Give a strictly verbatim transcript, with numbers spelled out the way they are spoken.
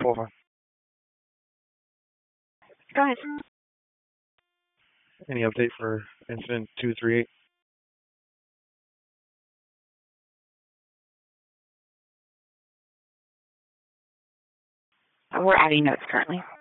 four. Go ahead. Any update for incident two three eight? We're adding notes currently.